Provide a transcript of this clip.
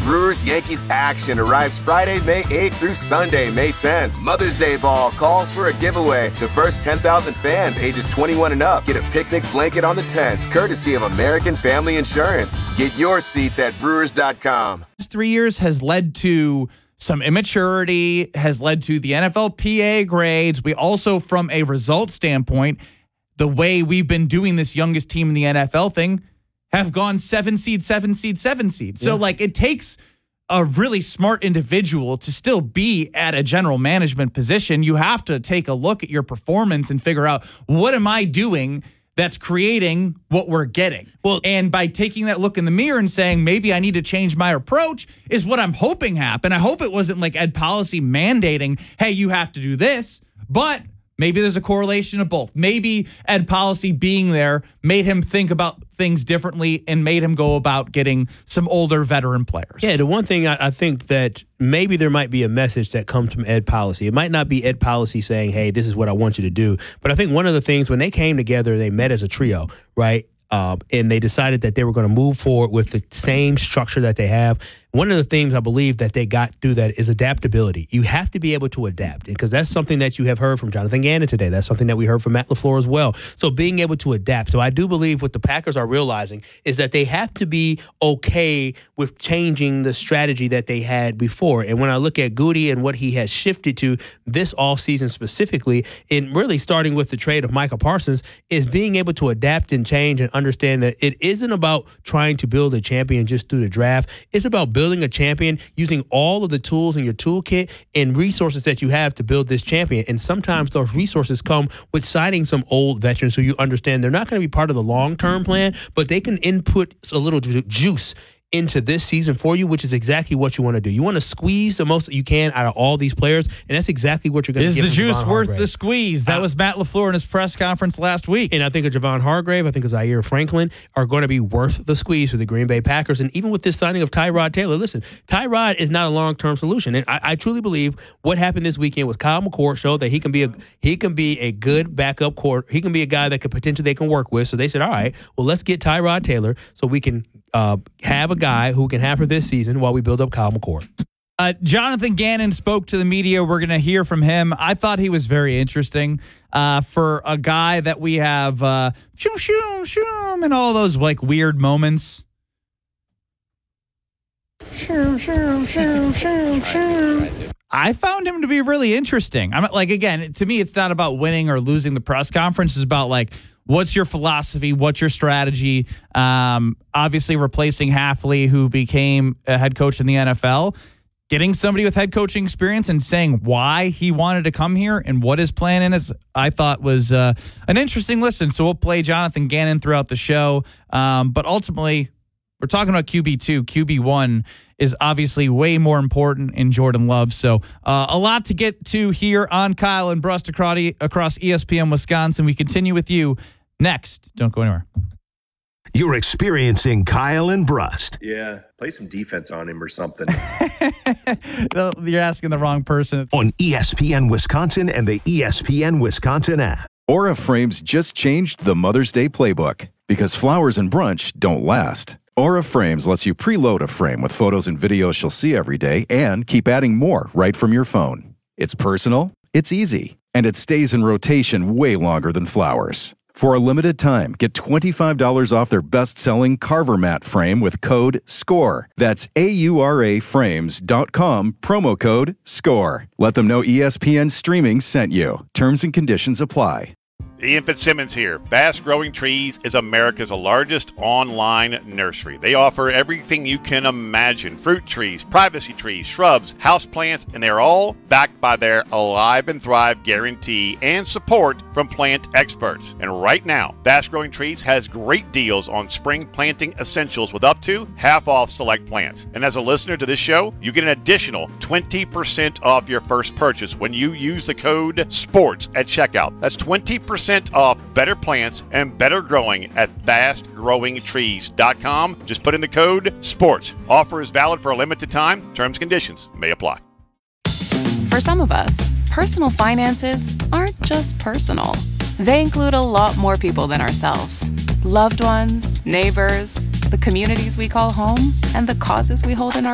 Brewers-Yankees action arrives Friday, May 8th through Sunday, May 10th. Mother's Day Ball calls for a giveaway. The first 10,000 fans ages 21 and up get a picnic blanket on the 10th, courtesy of American Family Insurance. Get your seats at Brewers.com. 3 years has led to some immaturity, has led to the NFLPA grades. We also, from a result standpoint, the way we've been doing this youngest team in the NFL thing, have gone 7 seed. So, it takes a really smart individual to still be at a general management position. You have to take a look at your performance and figure out, what am I doing that's creating what we're getting? Well, and by taking that look in the mirror and saying, maybe I need to change my approach, is what I'm hoping happened. I hope it wasn't like Ed Policy mandating, hey, you have to do this, but maybe there's a correlation of both. Maybe Ed Policy being there made him think about things differently and made him go about getting some older veteran players. Yeah, the one thing I think that maybe there might be a message that comes from Ed Policy. It might not be Ed Policy saying, hey, this is what I want you to do. But I think one of the things, when they came together, they met as a trio, right? And they decided that they were going to move forward with the same structure that they have. One of the things I believe that they got through that is adaptability. You have to be able to adapt, because that's something that you have heard from Jonathan Gannon today. That's something that we heard from Matt LaFleur as well. So being able to adapt. So I do believe what the Packers are realizing is that they have to be okay with changing the strategy that they had before. And when I look at Goody and what he has shifted to this offseason specifically, and really starting with the trade of Micah Parsons, is being able to adapt and change and understand that it isn't about trying to build a champion just through the draft. It's about building a champion using all of the tools in your toolkit and resources that you have to build this champion. And sometimes those resources come with signing some old veterans who you understand they're not going to be part of the long-term plan, but they can input a little juice into this season for you, which is exactly what you want to do. You want to squeeze the most that you can out of all these players, and that's exactly what you're going to get. Is the juice Javon worth Hargrave. The squeeze? That was Matt LaFleur in his press conference last week. And I think of Javon Hargrave, I think of Zaire Franklin are going to be worth the squeeze for the Green Bay Packers. And even with this signing of Tyrod Taylor, listen, Tyrod is not a long-term solution. And I truly believe what happened this weekend with Kyle McCord showed that he can be a good backup court. He can be a guy that they can work with. So they said, all right, well, let's get Tyrod Taylor so we can have a guy who can have for this season while we build up Kyle McCord. Jonathan Gannon spoke to the media. We're going to hear from him. I thought he was very interesting for a guy that we have shoom, shoom, shoom, and all those weird moments. Shoom, shoom, shoom, shoom, shoom. I found him to be really interesting. Again, to me, it's not about winning or losing the press conference. It's about what's your philosophy? What's your strategy? Obviously, replacing Hafley, who became a head coach in the NFL, getting somebody with head coaching experience and saying why he wanted to come here and what his plan is, I thought was an interesting listen. So we'll play Jonathan Gannon throughout the show. But ultimately, we're talking about QB2. QB1 is obviously way more important in Jordan Love. So a lot to get to here on Kyle and Brust across ESPN Wisconsin. We continue with you next. Don't go anywhere. You're experiencing Kyle and Brust. Yeah, play some defense on him or something. You're asking the wrong person. On ESPN Wisconsin and the ESPN Wisconsin app. Aura Frames just changed the Mother's Day playbook, because flowers and brunch don't last. Aura Frames lets you preload a frame with photos and videos she'll see every day and keep adding more right from your phone. It's personal, it's easy, and it stays in rotation way longer than flowers. For a limited time, get $25 off their best-selling Carver Mat frame with code SCORE. That's AURAFrames.com, promo code SCORE. Let them know ESPN Streaming sent you. Terms and conditions apply. Ian Fitzsimmons here. Bass Growing Trees is America's largest online nursery. They offer everything you can imagine. Fruit trees, privacy trees, shrubs, houseplants, and they're all backed by their Alive and Thrive guarantee and support from plant experts. And right now, Bass Growing Trees has great deals on spring planting essentials with up to half off select plants. And as a listener to this show, you get an additional 20% off your first purchase when you use the code SPORTS at checkout. That's 20% off better plants and better growing at fastgrowingtrees.com. Just put in the code SPORTS. Offer is valid for a limited time. Terms and conditions may apply. For some of us, personal finances aren't just personal. They include a lot more people than ourselves. Loved ones, neighbors, the communities we call home, and the causes we hold in our